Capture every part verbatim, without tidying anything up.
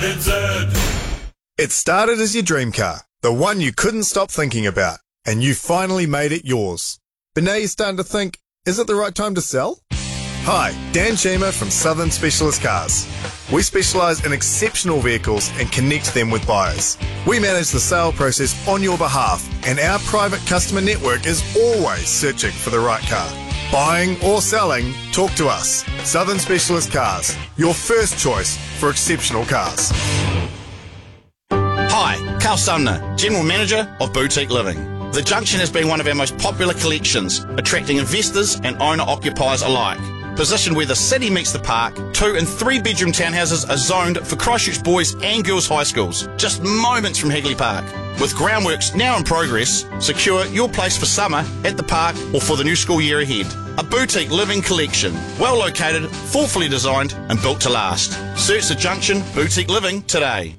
N Z. It started as your dream car, the one you couldn't stop thinking about, and you finally made it yours. But now you're starting to think, is it the right time to sell? Hi, Dan Sheamer from Southern Specialist Cars. We specialise in exceptional vehicles and connect them with buyers. We manage the sale process on your behalf, and our private customer network is always searching for the right car. Buying or selling, talk to us. Southern Specialist Cars, your first choice for exceptional cars. Hi, Carl Sumner, General Manager of Boutique Living. The Junction has been one of our most popular collections, attracting investors and owner-occupiers alike. Positioned where the city meets the park, two and three bedroom townhouses are zoned for Christchurch boys and girls high schools, just moments from Hagley Park. With groundworks now in progress, secure your place for summer at the park or for the new school year ahead. A boutique living collection, well located, thoughtfully designed and built to last. Search the Junction Boutique Living today.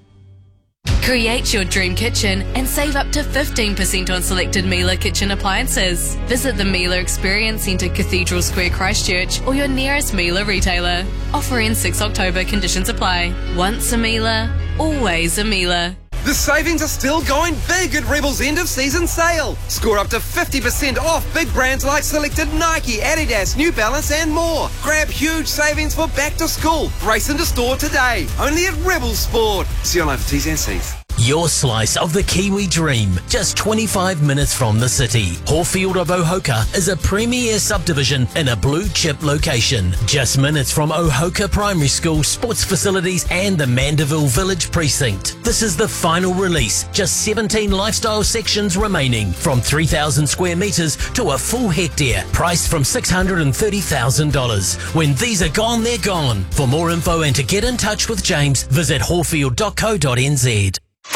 Create your dream kitchen and save up to fifteen percent on selected Miele kitchen appliances. Visit the Miele Experience Centre, Cathedral Square, Christchurch, or your nearest Miele retailer. Offer ends sixth October, conditions apply. Once a Miele, always a Miele. The savings are still going big at Rebel's end of season sale. Score up to fifty percent off big brands like selected Nike, Adidas, New Balance and more. Grab huge savings for back to school. Race into store today. Only at Rebel Sport. See online for T's and C's. Your slice of the Kiwi dream, just twenty-five minutes from the city. Horfield of Ohoka is a premier subdivision in a blue chip location. Just minutes from Ohoka Primary School, sports facilities and the Mandeville Village Precinct. This is the final release. Just seventeen lifestyle sections remaining, from three thousand square metres to a full hectare, priced from six hundred thirty thousand dollars. When these are gone, they're gone. For more info and to get in touch with James, visit horfield dot co dot n z.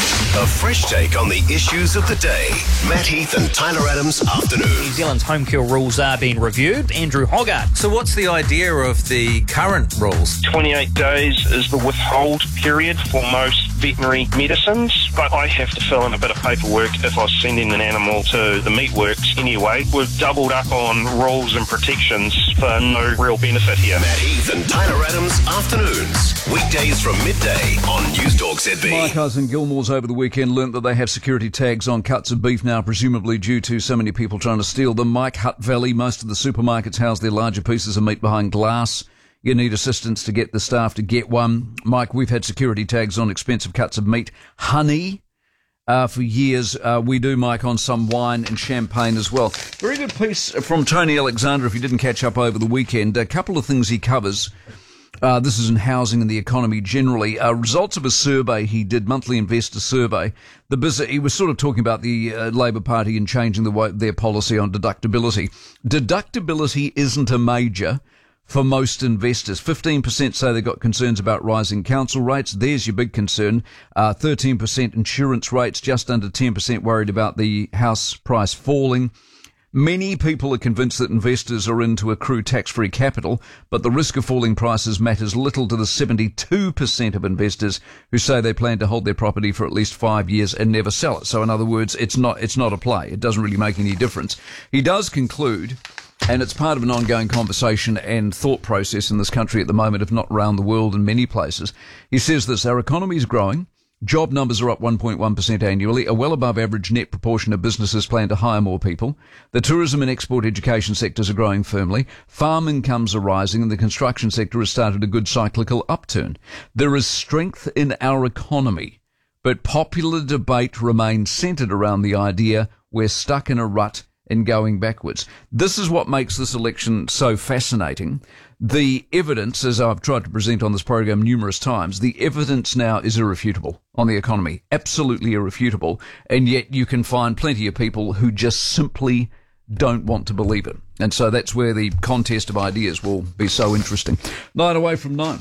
A fresh take on the issues of the day. Matt Heath and Tyler Adams afternoon. New Zealand's home kill rules are being reviewed. Andrew Hoggart. So what's the idea of the current rules? twenty-eight days is the withhold period for most veterinary medicines, but I have to fill in a bit of paperwork if I was sending an animal to the meatworks anyway. We've doubled up on rules and protections for no real benefit here. Matt Heath and Tyler Adams afternoons. Weekdays from midday on News Talk Z B. My cousin Gilmore's over the weekend learnt that they have security tags on cuts of beef now, presumably due to so many people trying to steal them. Mike, Hutt Valley, most of the supermarkets house their larger pieces of meat behind glass. You need assistance to get the staff to get one. Mike, we've had security tags on expensive cuts of meat. Honey, uh, for years. Uh, we do, Mike, on some wine and champagne as well. Very good piece from Tony Alexander, if you didn't catch up over the weekend. A couple of things he covers. Uh, this is in housing and the economy generally. Uh, results of a survey he did, monthly investor survey. The biz- he was sort of talking about the uh, Labour Party and changing the way, their policy on deductibility. Deductibility isn't a major for most investors. fifteen percent say they've got concerns about rising council rates. There's your big concern. Uh, thirteen percent insurance rates, just under ten percent worried about the house price falling. Many people are convinced that investors are in to accrue tax-free capital, but the risk of falling prices matters little to the seventy-two percent of investors who say they plan to hold their property for at least five years and never sell it. So in other words, it's not, it's not a play. It doesn't really make any difference. He does conclude, and it's part of an ongoing conversation and thought process in this country at the moment, if not around the world in many places. He says this: our economy is growing. Job numbers are up one point one percent annually, a well above average net proportion of businesses plan to hire more people. The tourism and export education sectors are growing firmly. Farm incomes are rising and the construction sector has started a good cyclical upturn. There is strength in our economy, but popular debate remains centred around the idea we're stuck in a rut and going backwards. This is what makes this election so fascinating. The evidence, as I've tried to present on this program numerous times, the evidence now is irrefutable on the economy, absolutely irrefutable, and yet you can find plenty of people who just simply don't want to believe it. And so that's where the contest of ideas will be so interesting. Nine away from nine.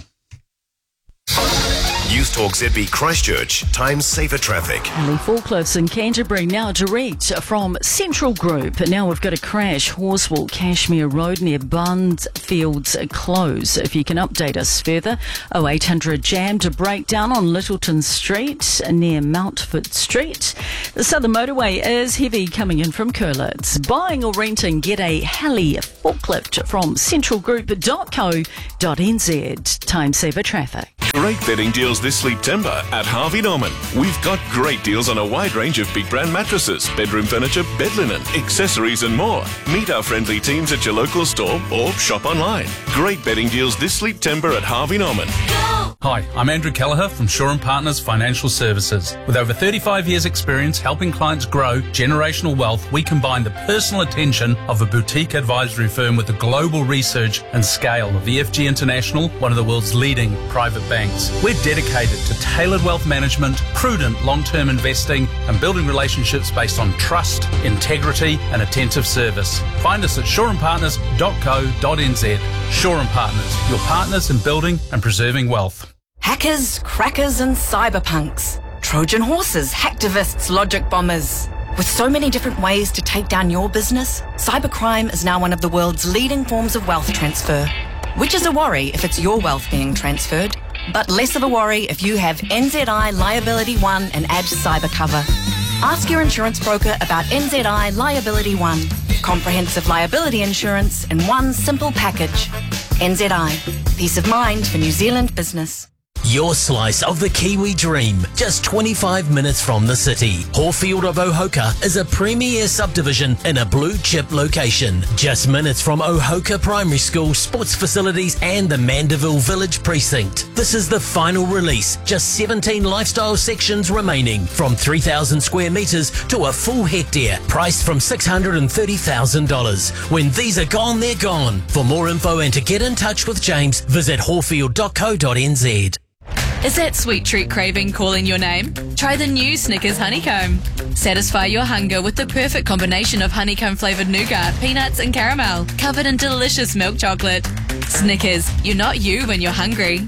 News Talk Z B Christchurch, Times Safer Traffic. Lee Forklifts in Canterbury now direct from Central Group. Now we've got a crash, Horswell, Cashmere Road near Barnfields Close. If you can update us further, oh eight hundred jammed, a breakdown on Littleton Street near Mountford Street. The Southern Motorway is heavy coming in from Curlitz. Buying or renting, get a Heli forklift from central group dot co dot n z. Time Saver Traffic. Great betting deals this September at Harvey Norman. We've got great deals on a wide range of big brand mattresses, bedroom furniture, bed linen, accessories and more. Meet our friendly teams at your local store or shop online. Great bedding deals this September at Harvey Norman. Hi, I'm Andrew Kelleher from Shaw and Partners Financial Services. With over thirty-five years experience helping clients grow generational wealth, we combine the personal attention of a boutique advisory firm with the global research and scale of E F G International, one of the world's leading private banks. We're dedicated to tailored wealth management, prudent long-term investing, and building relationships based on trust, integrity, and attentive service. Find us at shaw and partners dot co dot n z. Shaw and Partners, your partners in building and preserving wealth. Hackers, crackers and cyberpunks. Trojan horses, hacktivists, logic bombers. With so many different ways to take down your business, cybercrime is now one of the world's leading forms of wealth transfer. Which is a worry if it's your wealth being transferred, but less of a worry if you have N Z I Liability One and Add Cyber Cover. Ask your insurance broker about N Z I Liability One. Comprehensive liability insurance in one simple package. N Z I. Peace of mind for New Zealand business. Your slice of the Kiwi dream, just twenty-five minutes from the city. Horfield of Ohoka is a premier subdivision in a blue chip location. Just minutes from Ohoka Primary School, sports facilities and the Mandeville Village Precinct. This is the final release, just seventeen lifestyle sections remaining, from three thousand square metres to a full hectare, priced from six hundred thirty thousand dollars. When these are gone, they're gone. For more info and to get in touch with James, visit horfield dot co dot n z. Is that sweet treat craving calling your name? Try the new Snickers Honeycomb. Satisfy your hunger with the perfect combination of honeycomb flavoured nougat, peanuts and caramel, covered in delicious milk chocolate. Snickers, you're not you when you're hungry.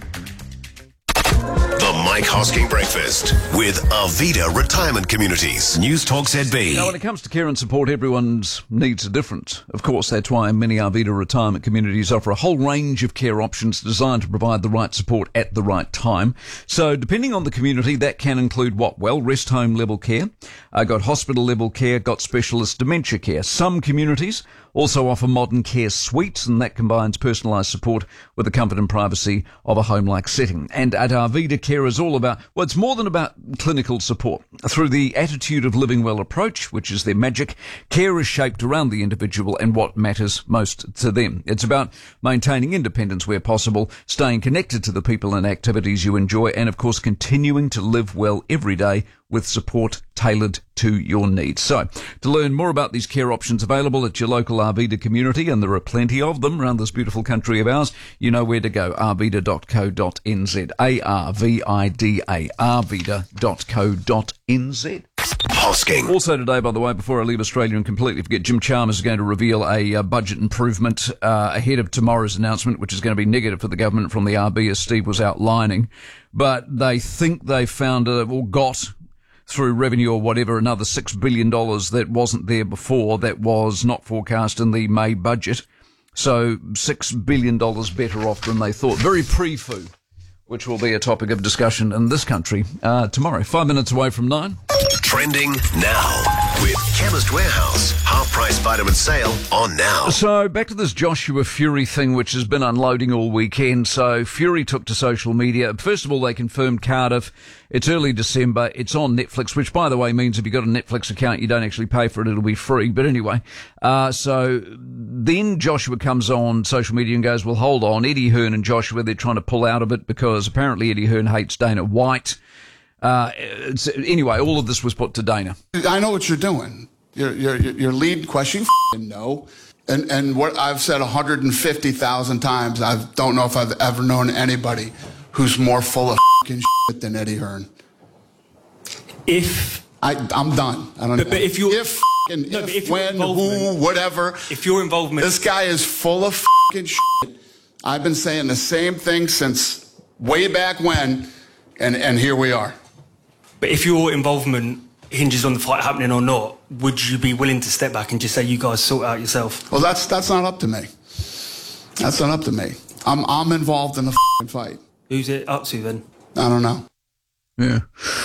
The Mike Hosking Breakfast with Arvida Retirement Communities. News Talk Z B. Now, when it comes to care and support, everyone's needs are different. Of course, that's why many Arvida Retirement Communities offer a whole range of care options designed to provide the right support at the right time. So, depending on the community, that can include what? Well, rest home level care, uh, got hospital level care, got specialist dementia care. Some communities also offer modern care suites, and that combines personalised support with the comfort and privacy of a home-like setting. And at Arvida, care is all about, well, it's more than about clinical support. Through the Attitude of Living Well approach, which is their magic, care is shaped around the individual and what matters most to them. It's about maintaining independence where possible, staying connected to the people and activities you enjoy, and of course continuing to live well every day with support tailored to your needs. So, to learn more about these care options available at your local Arvida community, and there are plenty of them around this beautiful country of ours, you know where to go, arvida dot co dot n z. A R V I D A, arvida dot co dot n z. Hosking. Also today, by the way, before I leave Australia and completely forget, Jim Chalmers is going to reveal a uh, budget improvement uh, ahead of tomorrow's announcement, which is going to be negative for the government from the R B, as Steve was outlining. But they think they found a, or got through revenue or whatever, another six billion dollars that wasn't there before, that was not forecast in the May budget. So six billion dollars better off than they thought. Very pre-foo, which will be a topic of discussion in this country uh, tomorrow. Five minutes away from nine. Trending now with Chemist Warehouse. Half-price vitamin sale on now. So back to this Joshua Fury thing, which has been unloading all weekend. So Fury took to social media. First of all, they confirmed Cardiff. It's early December. It's on Netflix, which, by the way, means if you've got a Netflix account, you don't actually pay for it. It'll be free. But anyway, uh, so then Joshua comes on social media and goes, well, hold on. Eddie Hearn and Joshua, they're trying to pull out of it because apparently Eddie Hearn hates Dana White. Uh, it's, anyway, all of this was put to Dana. I know what you're doing. Your, your, your lead question, no. And, and what I've said one hundred fifty thousand times, I don't know if I've ever known anybody who's more full of shit than Eddie Hearn. If... I, I'm done. I don't but, know. But if you're... If, no, if, but if when, who, whatever. If your involvement... This guy is full of shit. I've been saying the same thing since way back when, and, and here we are. But if your involvement hinges on the fight happening or not, would you be willing to step back and just say, you guys sort it out yourself? Well, that's that's not up to me. That's not up to me. I'm I'm involved in the fight. Who's it up to then? I don't know. Yeah.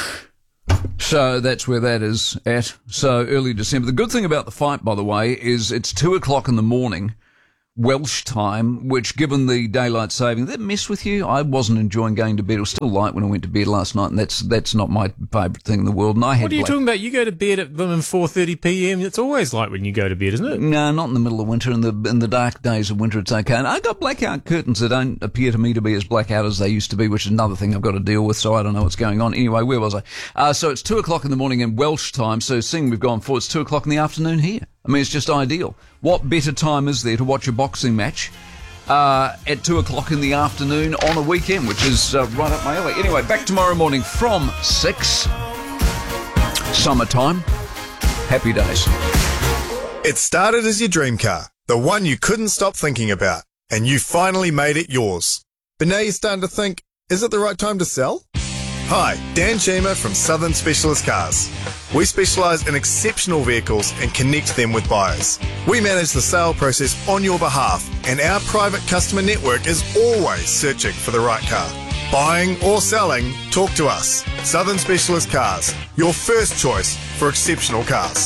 So that's where that is at. So early December. The good thing about the fight, by the way, is it's two o'clock in the morning, Welsh time, which, given the daylight saving, that mess with you. I wasn't enjoying going to bed. It was still light when I went to bed last night, and that's that's not my favourite thing in the world. And I had what are you black- talking about? You go to bed at four thirty p.m. It's always light when you go to bed, isn't it? No, not in the middle of winter. In the in the dark days of winter, it's okay. And I got blackout curtains that don't appear to me to be as blackout as they used to be, which is another thing I've got to deal with, so I don't know what's going on. Anyway, where was I? Uh, so it's two o'clock in the morning in Welsh time, so seeing we've gone for, it's two o'clock in the afternoon here. I mean, it's just ideal. What better time is there to watch a boxing match uh, at two o'clock in the afternoon on a weekend, which is uh, right up my alley. Anyway, back tomorrow morning from six. Summertime. Happy days. It started as your dream car, the one you couldn't stop thinking about, and you finally made it yours. But now you're starting to think, is it the right time to sell? Hi, Dan Chima from Southern Specialist Cars. We specialise in exceptional vehicles and connect them with buyers. We manage the sale process on your behalf, and our private customer network is always searching for the right car. Buying or selling, talk to us. Southern Specialist Cars, your first choice for exceptional cars.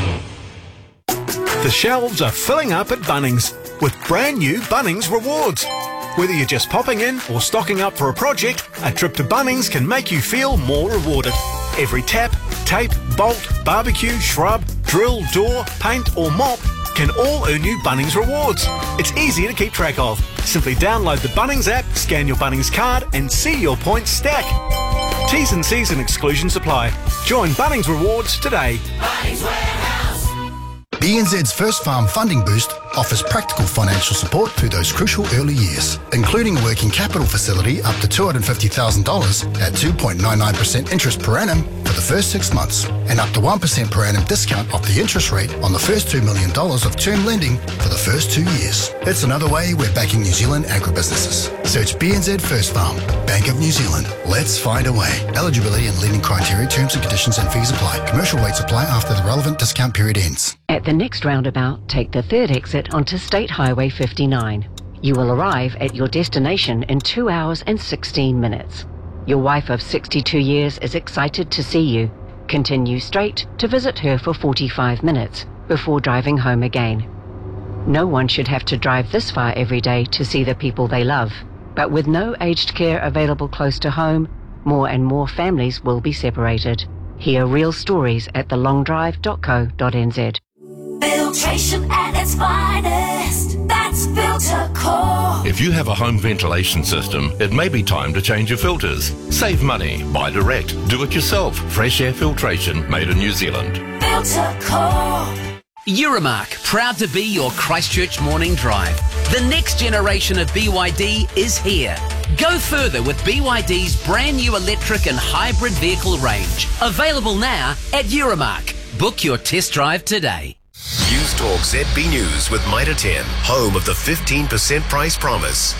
The shelves are filling up at Bunnings with brand new Bunnings Rewards. Whether you're just popping in or stocking up for a project, a trip to Bunnings can make you feel more rewarded. Every tap, tape, bolt, barbecue, shrub, drill, door, paint or mop can all earn you Bunnings Rewards. It's easy to keep track of. Simply download the Bunnings app, scan your Bunnings card and see your points stack. T's and C's and exclusions apply. Join Bunnings Rewards today. Bunnings Warehouse. B N Z's First Farm Funding Boost offers practical financial support through those crucial early years, including a working capital facility up to two hundred fifty thousand dollars at two point nine nine percent interest per annum for the first six months, and up to one percent per annum discount off the interest rate on the first two million dollars of term lending for the first two years. It's another way we're backing New Zealand agribusinesses. Search B N Z First Farm, Bank of New Zealand. Let's find a way. Eligibility and lending criteria, terms and conditions and fees apply. Commercial rates apply after the relevant discount period ends. At the next roundabout, take the third exit onto State Highway fifty-nine. You will arrive at your destination in two hours and sixteen minutes. Your wife of sixty-two years is excited to see you. Continue straight to visit her for forty-five minutes before driving home again. No one should have to drive this far every day to see the people they love. But with no aged care available close to home, more and more families will be separated. Hear real stories at the long drive dot co dot n z. Filtration at its finest. That's FilterCore. If you have a home ventilation system, it may be time to change your filters. Save money. Buy direct. Do it yourself. Fresh air filtration made in New Zealand. FilterCore. Euromark, proud to be your Christchurch morning drive. The next generation of B Y D is here. Go further with B Y D's brand new electric and hybrid vehicle range. Available now at Euromark. Book your test drive today. News Talk Z B News with Mitre ten, home of the fifteen percent price promise.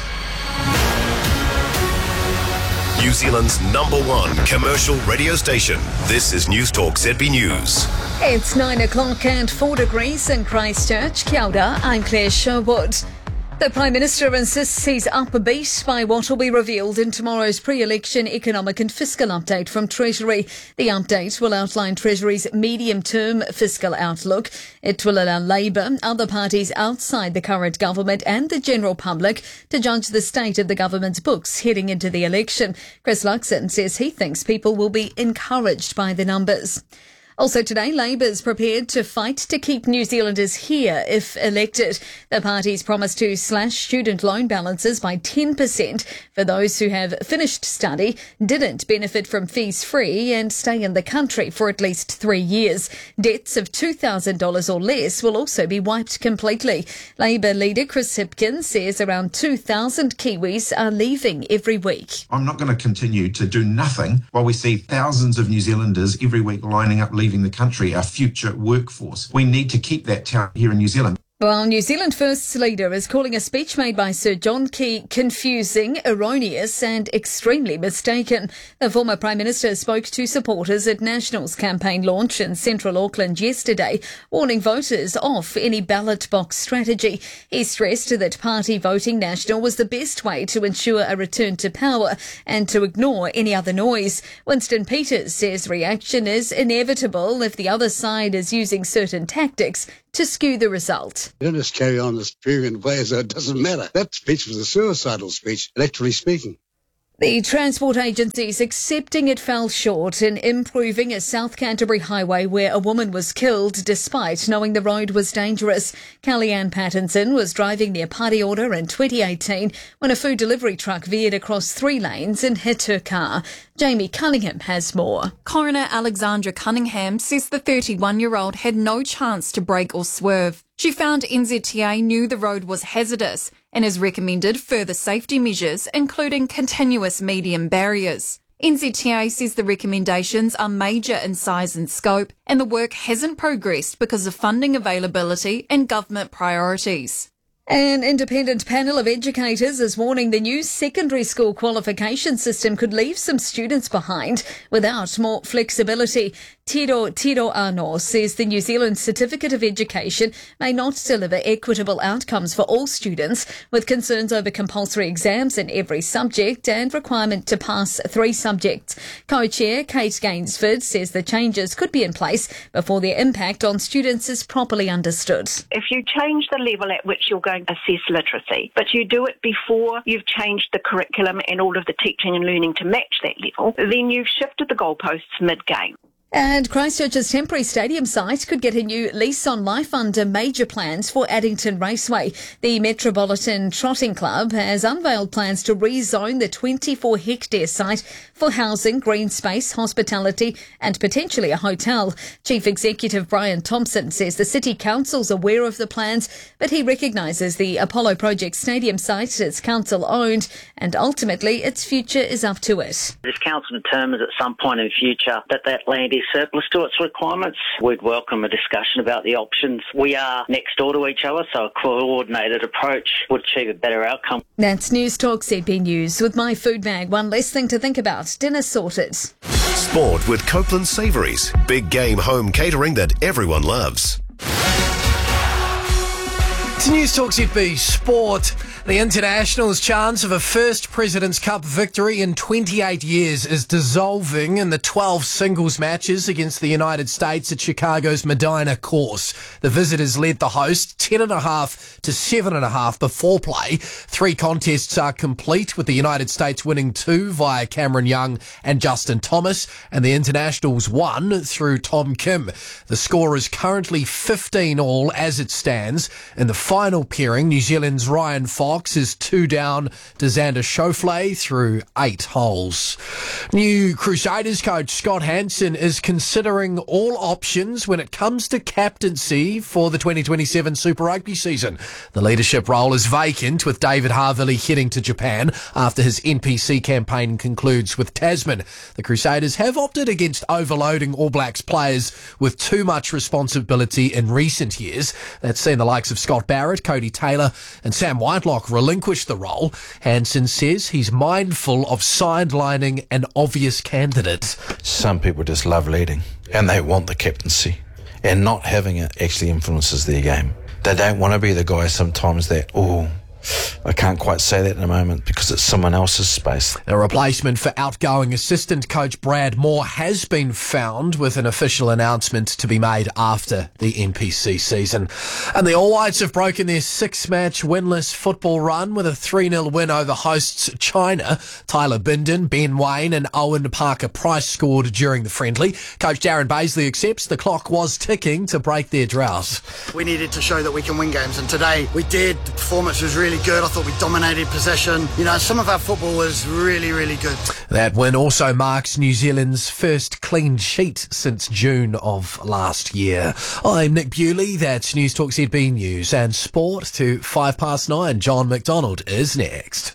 New Zealand's number one commercial radio station. This is News Talk Z B News. It's nine o'clock and four degrees in Christchurch. Kia ora, I'm Claire Sherwood. The Prime Minister insists he's upbeat by what will be revealed in tomorrow's pre-election economic and fiscal update from Treasury. The update will outline Treasury's medium-term fiscal outlook. It will allow Labour, other parties outside the current government and the general public to judge the state of the government's books heading into the election. Chris Luxon says he thinks people will be encouraged by the numbers. Also today, Labour's prepared to fight to keep New Zealanders here if elected. The party's promised to slash student loan balances by ten percent for those who have finished study, didn't benefit from fees free and stay in the country for at least three years. Debts of two thousand dollars or less will also be wiped completely. Labour leader Chris Hipkins says around two thousand Kiwis are leaving every week. I'm not going to continue to do nothing while we see thousands of New Zealanders every week lining up leaving the country, our future workforce. We need to keep that talent here in New Zealand. Well, New Zealand First's leader is calling a speech made by Sir John Key confusing, erroneous and extremely mistaken. The former Prime Minister spoke to supporters at National's campaign launch in central Auckland yesterday, warning voters off any ballot box strategy. He stressed that party voting National was the best way to ensure a return to power and to ignore any other noise. Winston Peters says reaction is inevitable if the other side is using certain tactics to skew the result. You don't just carry on this period way as though it doesn't matter. That speech was a suicidal speech, electorally speaking. The transport agencies accepting it fell short in improving a South Canterbury highway where a woman was killed despite knowing the road was dangerous. Kellyanne Pattinson was driving near Party Order in twenty eighteen when a food delivery truck veered across three lanes and hit her car. Jamie Cunningham has more. Coroner Alexandra Cunningham says the thirty-one-year-old had no chance to brake or swerve. She found N Z T A knew the road was hazardous and has recommended further safety measures, including continuous medium barriers. N Z T A says the recommendations are major in size and scope, and the work hasn't progressed because of funding availability and government priorities. An independent panel of educators is warning the new secondary school qualification system could leave some students behind without more flexibility. Tiro Tiro Ano says the New Zealand Certificate of Education may not deliver equitable outcomes for all students, with concerns over compulsory exams in every subject and requirement to pass three subjects. Co-chair Kate Gainsford says the changes could be in place before their impact on students is properly understood. If you change the level at which you're going to assess literacy, but you do it before you've changed the curriculum and all of the teaching and learning to match that level, then you've shifted the goalposts mid-game. And Christchurch's temporary stadium site could get a new lease on life under major plans for Addington Raceway. The Metropolitan Trotting Club has unveiled plans to rezone the twenty-four hectare site for housing, green space, hospitality and potentially a hotel. Chief Executive Brian Thompson says the City Council's aware of the plans, but he recognises the Apollo Project stadium site is council-owned and ultimately its future is up to it. If council determines at some point in the future that that land is surplus to its requirements, we'd welcome a discussion about the options. We are next door to each other, so a coordinated approach would achieve a better outcome. That's News Talk Z B News with My Food Bag. One less thing to think about. Dinner sorted. Sport with Copeland Savouries. Big game home catering that everyone loves. It's News Talk Z B Sport. The International's chance of a first President's Cup victory in twenty-eight years is dissolving in the twelve singles matches against the United States at Chicago's Medina course. The visitors led the host ten and a half to seven and a half before play. Three contests are complete, with the United States winning two via Cameron Young and Justin Thomas, and the Internationals won through Tom Kim. The score is currently fifteen all as it stands. In the final pairing, New Zealand's Ryan Fox is two down to Xander Schauffele through eight holes. New Crusaders coach Scott Hansen is considering all options when it comes to captaincy for the twenty twenty-seven Super Rugby season. The leadership role is vacant, with David Harville heading to Japan after his N P C campaign concludes with Tasman. The Crusaders have opted against overloading All Blacks players with too much responsibility in recent years. That's seen the likes of Scott Barrett, Cody Taylor and Sam Whitelock relinquish the role. Hansen says he's mindful of sidelining an obvious candidate. Some people just love leading and they want the captaincy, and not having it actually influences their game. They don't want to be the guy sometimes that, oh, I can't quite say that in a moment because it's someone else's space. A replacement for outgoing assistant coach Brad Moore has been found, with an official announcement to be made after the N P C season. And the All Whites have broken their six-match winless football run with a three nil win over hosts China. Tyler Bindon, Ben Wayne and Owen Parker-Price scored during the friendly. Coach Darren Baisley accepts the clock was ticking to break their drought. We needed to show that we can win games, and today we did. The performance was really good. I thought we dominated possession. You know, some of our football was really, really good. That win also marks New Zealand's first clean sheet since June of last year. I'm Nick Bewley. That's News Talk Z B News and Sport to five past nine. John McDonald is next.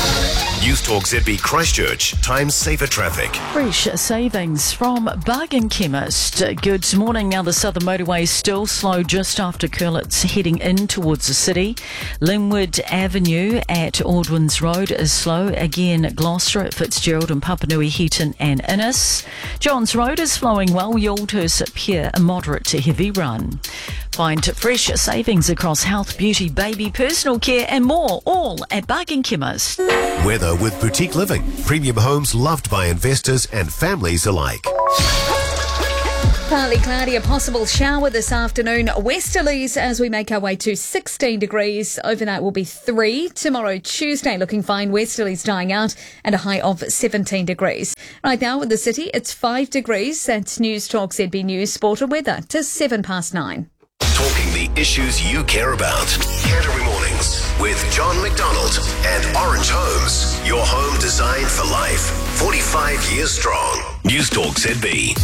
News Talk Z B Christchurch. Time saver traffic. Fresh savings from Bargain Chemist. Good morning. Now the Southern Motorway is still slow just after Curlitz, heading in towards the city. Linwood Avenue at Aldwins Road is slow. Again, Gloucester at Fitzgerald and Papanui Heaton and Innes. Johns Road is flowing well. Yoldhurst Pier, a moderate to heavy run. Find fresh savings across health, beauty, baby, personal care and more, all at Bargain Chemist. Weather with Boutique Living. Premium homes loved by investors and families alike. Partly cloudy, a possible shower this afternoon. Westerlies as we make our way to sixteen degrees. Overnight will be three. Tomorrow, Tuesday, looking fine. Westerlies dying out and a high of seventeen degrees. Right now in the city, it's five degrees. That's News Talk Z B News Sport and Weather to seven past nine. Talking the issues you care about. Canterbury Mornings with John McDonald and Orange Homes. Your home designed for life. forty-five years strong. News Talk Z B.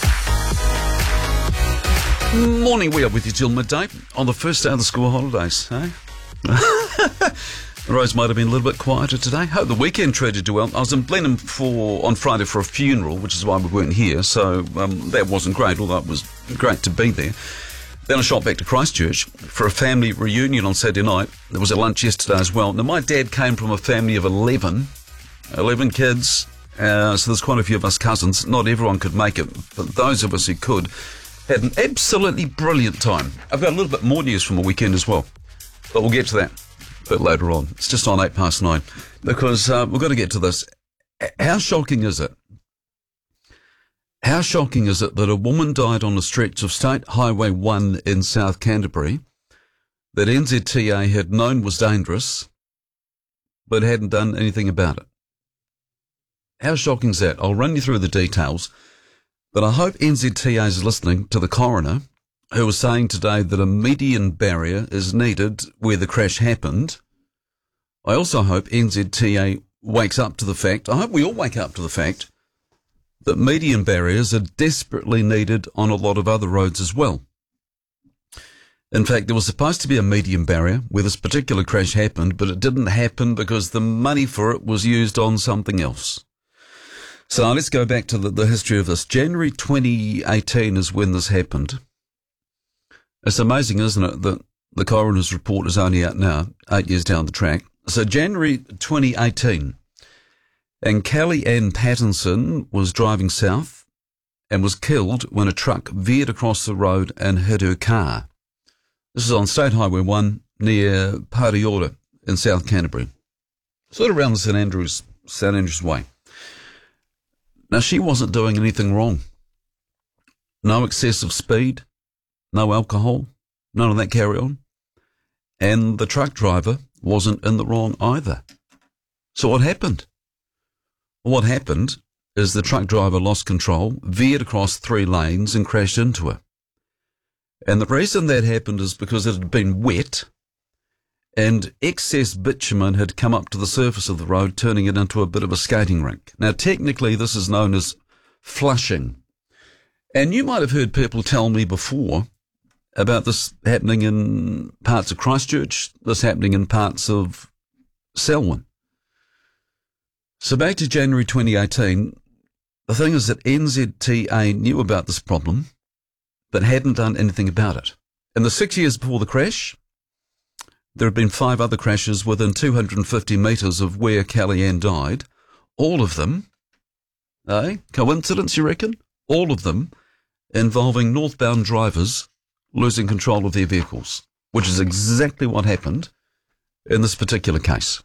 Morning, we are with you till midday on the first day of the school holidays, eh? The roads might have been a little bit quieter today. Hope the weekend treated you well. I was in Blenheim for on Friday for a funeral, which is why we weren't here, so um, that wasn't great, although it was great to be there. Then I shot back to Christchurch for a family reunion on Saturday night. There was a lunch yesterday as well. Now, my dad came from a family of eleven, eleven kids, uh, so there's quite a few of us cousins. Not everyone could make it, but those of us who could had an absolutely brilliant time. I've got a little bit more news from the weekend as well, but we'll get to that a bit later on. It's just on eight past nine, because uh, we've got to get to this. How shocking is it? How shocking is it that a woman died on a stretch of State Highway one in South Canterbury that N Z T A had known was dangerous, but hadn't done anything about it? How shocking is that? I'll run you through the details. But I hope N Z T A is listening to the coroner, who was saying today that a median barrier is needed where the crash happened. I also hope N Z T A wakes up to the fact, I hope we all wake up to the fact, that median barriers are desperately needed on a lot of other roads as well. In fact, there was supposed to be a median barrier where this particular crash happened, but it didn't happen because the money for it was used on something else. So let's go back to the, the history of this. January twenty eighteen is when this happened. It's amazing, isn't it, that the coroner's report is only out now, eight years down the track. So January twenty eighteen, and Kelly Ann Pattinson was driving south and was killed when a truck veered across the road and hit her car. This is on State Highway one near Pariora in South Canterbury, sort of around the St Andrews, St Andrews Way. Now, she wasn't doing anything wrong. No excessive speed, no alcohol, none of that carry on. And the truck driver wasn't in the wrong either. So what happened? Well, what happened is the truck driver lost control, veered across three lanes and crashed into her. And the reason that happened is because it had been wet and excess bitumen had come up to the surface of the road, turning it into a bit of a skating rink. Now, technically, this is known as flushing. And you might have heard people tell me before about this happening in parts of Christchurch, this happening in parts of Selwyn. So back to January twenty eighteen, the thing is that N Z T A knew about this problem, but hadn't done anything about it. In the six years before the crash, there had been five other crashes within two hundred fifty metres of where Kelly Ann died. All of them, eh? Coincidence, you reckon? All of them involving northbound drivers losing control of their vehicles, which is exactly what happened in this particular case.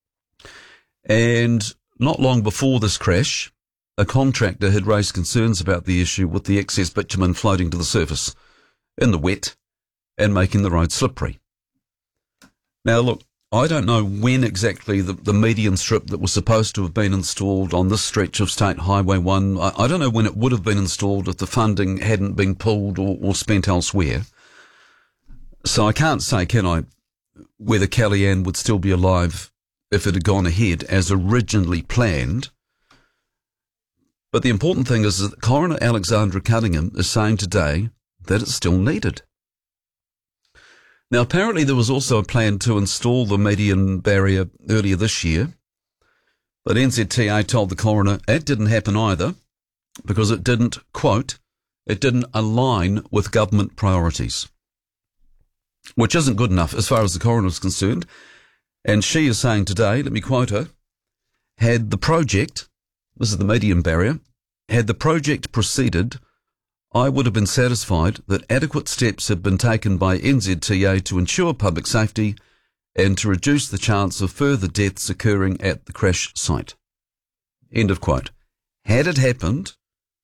And not long before this crash, a contractor had raised concerns about the issue with the excess bitumen floating to the surface in the wet and making the road slippery. Now, look, I don't know when exactly the, the median strip that was supposed to have been installed on this stretch of State Highway one, I, I don't know when it would have been installed if the funding hadn't been pulled or, or spent elsewhere. So I can't say, can I, whether Kelly Ann would still be alive if it had gone ahead as originally planned. But the important thing is that Coroner Alexandra Cunningham is saying today that it's still needed. Now, apparently there was also a plan to install the median barrier earlier this year, but N Z T A told the coroner it didn't happen either because it didn't, quote, it didn't align with government priorities, which isn't good enough as far as the coroner is concerned. And she is saying today, let me quote her, had the project, this is the median barrier, had the project proceeded, I would have been satisfied that adequate steps had been taken by N Z T A to ensure public safety and to reduce the chance of further deaths occurring at the crash site. End of quote. Had it happened,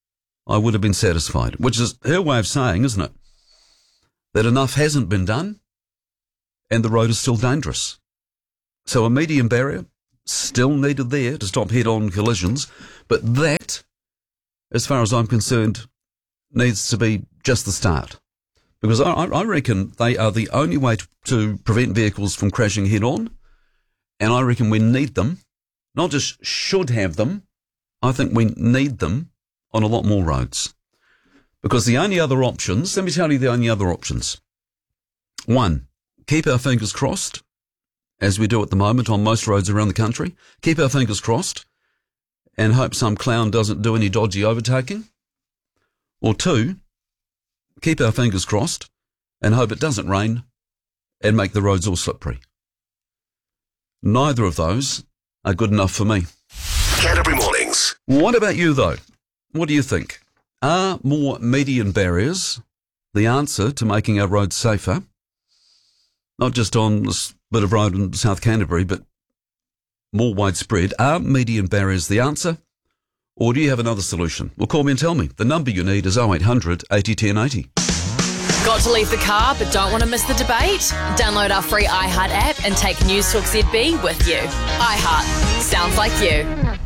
I would have been satisfied, which is her way of saying, isn't it, that enough hasn't been done and the road is still dangerous. So a median barrier still needed there to stop head-on collisions, but that, as far as I'm concerned, needs to be just the start. Because I, I reckon they are the only way to, to prevent vehicles from crashing head-on, and I reckon we need them, not just should have them, I think we need them on a lot more roads. Because the only other options, let me tell you the only other options. One, keep our fingers crossed, as we do at the moment on most roads around the country. Keep our fingers crossed and hope some clown doesn't do any dodgy overtaking. Or two, keep our fingers crossed and hope it doesn't rain and make the roads all slippery. Neither of those are good enough for me. Canterbury Mornings. What about you, though? What do you think? Are more median barriers the answer to making our roads safer? Not just on this bit of road in South Canterbury, but more widespread. Are median barriers the answer? Or do you have another solution? Well, call me and tell me. The number you need is oh eight hundred eighty ten eighty. Got to leave the car but don't want to miss the debate? Download our free iHeart app and take News Talk Z B with you. iHeart. Sounds like you.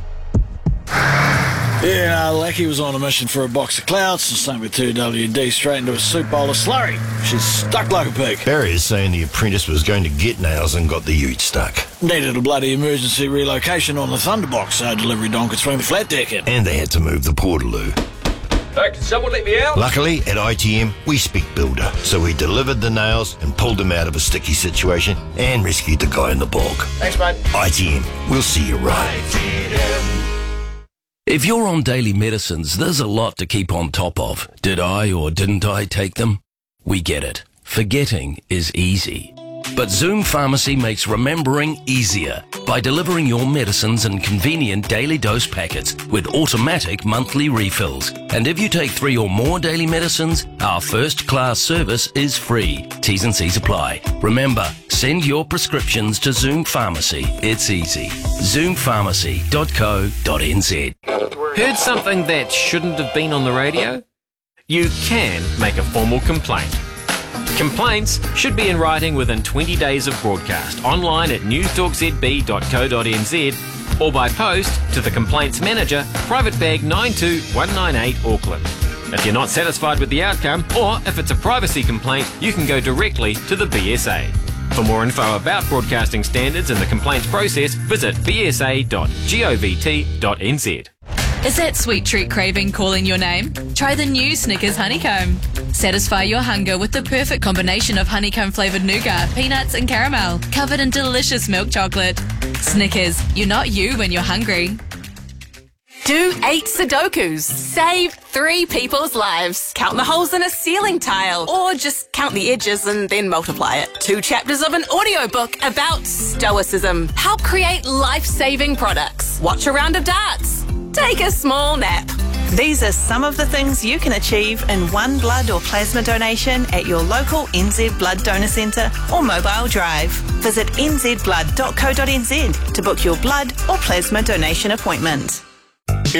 Yeah, no, Lackey was on a mission for a box of clouds and sunk with two W D straight into a soup bowl of slurry. She's stuck like a pig. Barry is saying the apprentice was going to get nails and got the ute stuck. Needed a bloody emergency relocation on the Thunderbox so delivery don could swing the flat deck in. And they had to move the portaloo. Hey, can someone let me out? Luckily, at I T M, we speak builder, so we delivered the nails and pulled him out of a sticky situation and rescued the guy in the bog. Thanks, mate. I T M, we'll see you right. If you're on daily medicines, there's a lot to keep on top of. Did I or didn't I take them? We get it. Forgetting is easy. But Zoom Pharmacy makes remembering easier by delivering your medicines in convenient daily dose packets with automatic monthly refills. And if you take three or more daily medicines, our first class service is free. T's and C's apply. Remember, send your prescriptions to Zoom Pharmacy. It's easy. zoom pharmacy dot co dot n z. Heard something that shouldn't have been on the radio? You can make a formal complaint. Complaints should be in writing within twenty days of broadcast, online at news talk z b dot co dot n z or by post to the Complaints Manager, Private Bag nine two one nine eight, Auckland. If you're not satisfied with the outcome, or if it's a privacy complaint, you can go directly to the B S A. For more info about broadcasting standards and the complaints process, visit b s a dot govt dot n z. Is that sweet treat craving calling your name? Try the new Snickers Honeycomb. Satisfy your hunger with the perfect combination of honeycomb flavoured nougat, peanuts and caramel, covered in delicious milk chocolate. Snickers, you're not you when you're hungry. Do eight Sudokus. Save three people's lives. Count the holes in a ceiling tile. Or just count the edges and then multiply it. Two chapters of an audiobook about stoicism. Help create life-saving products. Watch a round of darts. Take a small nap. These are some of the things you can achieve in one blood or plasma donation at your local N Z Blood Donor Centre or mobile drive. Visit n z blood dot co dot n z to book your blood or plasma donation appointment.